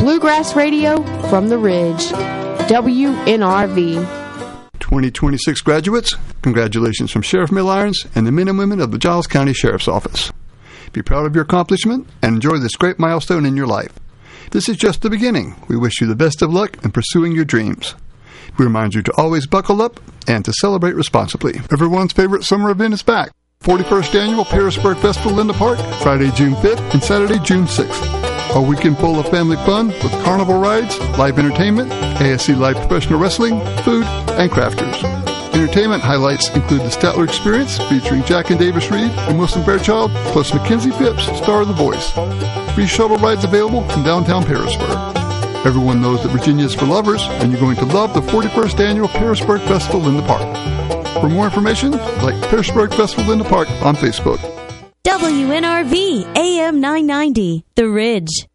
Bluegrass Radio from the Ridge. WNRV. 2026 graduates, congratulations from Sheriff Mill Irons and the men and women of the Giles County Sheriff's Office. Be proud of your accomplishment and enjoy this great milestone in your life. This is just the beginning. We wish you the best of luck in pursuing your dreams. We remind you to always buckle up and to celebrate responsibly. Everyone's favorite summer event is back. 41st Annual Pearisburg Festival in the Park, Friday, June 5th and Saturday, June 6th. A weekend full of family fun with carnival rides, live entertainment, ASC Live Professional Wrestling, food, and crafters. Entertainment highlights include the Statler Experience, featuring Jack and Davis Reed and Wilson Fairchild, plus Mackenzie Phipps, star of The Voice. Free shuttle rides available from downtown Pearisburg. Everyone knows that Virginia is for lovers, and you're going to love the 41st Annual Pearisburg Festival in the Park. For more information, like Pearisburg Festival in the Park on Facebook. WNRV AM 990, The Ridge.